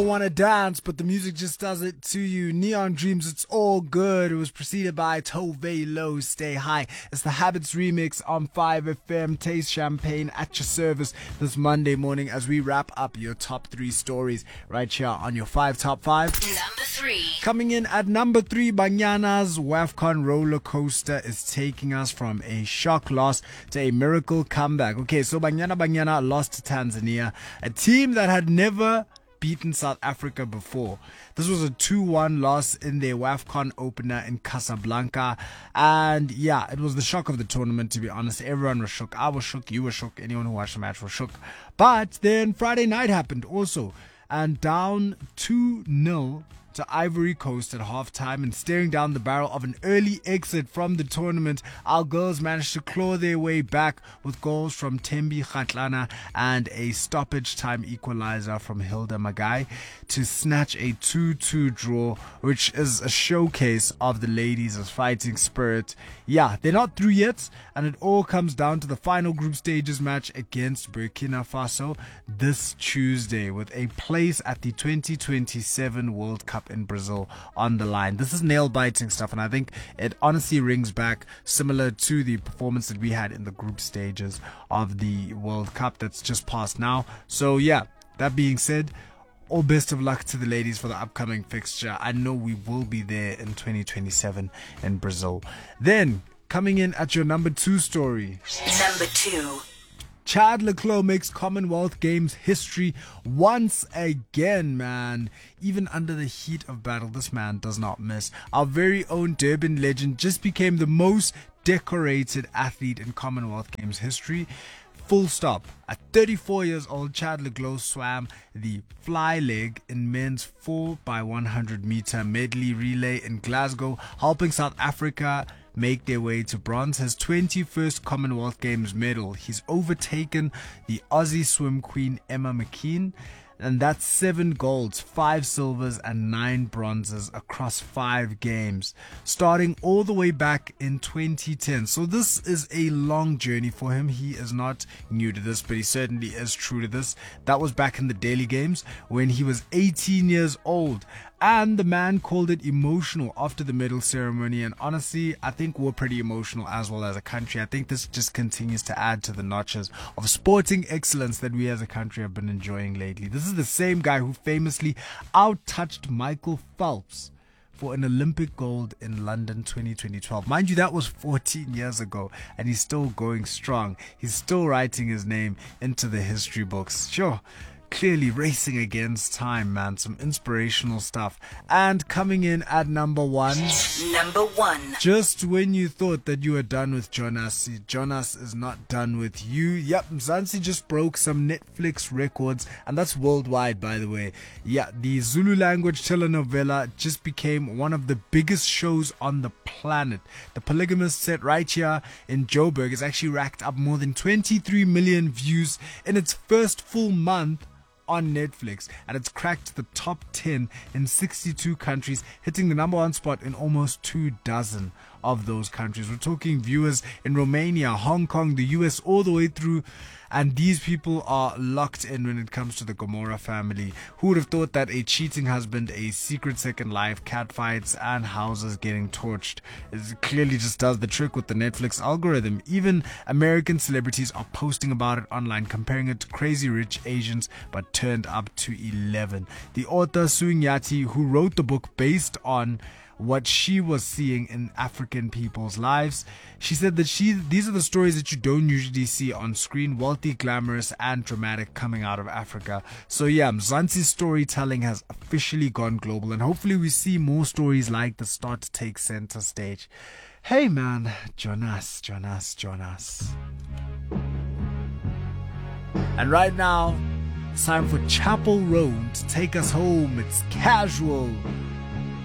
Want to dance, but the music just does it to you. Neon Dreams, It's All Good. It was preceded by Tove Lo, Stay High. It's the Habits remix on 5FM. Taste champagne at your service this Monday morning as we wrap up your top 3 stories right here on your 5 Top 5. Number 3. Coming in at number 3, Banyana's WAFCON roller coaster is taking us from a shock loss to a miracle comeback. Okay, so Banyana lost to Tanzania, a team that had never beaten South Africa before. This was a 2-1 loss in their WAFCON opener in Casablanca. And yeah, it was the shock of the tournament, to be honest. Everyone was shook. I was shook. You were shook. Anyone who watched the match was shook. But then Friday night happened also. And down 2-0 to Ivory Coast at halftime and staring down the barrel of an early exit from the tournament, our girls managed to claw their way back with goals from Tembi Kgatlana and a stoppage time equalizer from Hilda Magai to snatch a 2-2 draw, which is a showcase of the ladies' fighting spirit. Yeah, they're not through yet, and it all comes down to the final group stages match against Burkina Faso this Tuesday with a place at the 2027 World Cup in Brazil on the line. This is nail-biting stuff, and I think it honestly rings back similar to the performance that we had in the group stages of the World Cup that's just passed now. So yeah, that being said, all best of luck to the ladies for the upcoming fixture. I know we will be there in 2027 in Brazil. Then, coming in at your number 2 story. Number 2. Chad le Clos makes Commonwealth Games history once again, man. Even under the heat of battle, this man does not miss. Our very own Durban legend just became the most decorated athlete in Commonwealth Games history. Full stop. At 34 years old, Chad le Clos swam the fly leg in men's 4x100 meter medley relay in Glasgow, helping South Africa make their way to bronze, his 21st Commonwealth Games medal. He's overtaken the Aussie swim queen Emma McKeon, and that's 7 golds, 5 silvers and 9 bronzes across 5 games, starting all the way back in 2010. So this is a long journey for him. He is not new to this, but he certainly is true to this. That was back in the Daily Games when he was 18 years old. And the man called it emotional after the medal ceremony. And honestly, I think we're pretty emotional as well as a country. I think this just continues to add to the notches of sporting excellence that we as a country have been enjoying lately. This is the same guy who famously out-touched Michael Phelps for an Olympic gold in London 2012. Mind you, that was 14 years ago, and he's still going strong. He's still writing his name into the history books. Sure. Clearly racing against time, man. Some inspirational stuff. And coming in at number 1. Number 1. Just when you thought that you were done with Jonas, Jonas is not done with you. Yep, Mzansi just broke some Netflix records, and that's worldwide, by the way. Yeah, the Zulu language telenovela just became one of the biggest shows on the planet. The Polygamist, set right here in Joburg, has actually racked up more than 23 million views in its first full month on Netflix, and it's cracked the top 10 in 62 countries, hitting the number 1 spot in almost 24 of those countries. We're talking viewers in Romania, Hong Kong, the US, all the way through, and these people are locked in when it comes to the Gomorrah family. Who would have thought that a cheating husband, a secret second life, catfights, and houses getting torched? It clearly just does the trick with the Netflix algorithm. Even American celebrities are posting about it online, comparing it to Crazy Rich Asians, but turned up to 11. The author Suing Yati, who wrote the book based on what she was seeing in African people's lives, she said that these are the stories that you don't usually see on screen, wealthy, glamorous, and dramatic, coming out of Africa. So yeah, Mzansi's storytelling has officially gone global, and hopefully we see more stories like this start to take center stage. Hey man, Jonas. And right now, it's time for Chapel Roan to take us home. It's Casual